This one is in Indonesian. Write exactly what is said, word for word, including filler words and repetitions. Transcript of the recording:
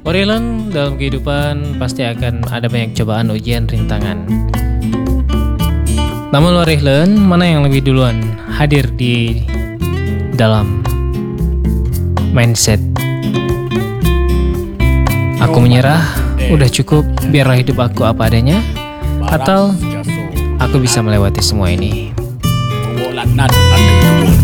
Warrilan, dalam kehidupan pasti akan ada banyak cobaan, ujian, rintangan. Namun Warrilan, mana yang lebih duluan hadir di dalam mindset aku menyerah, udah cukup, biarlah hidup aku apa adanya, atau aku bisa melewati semua ini.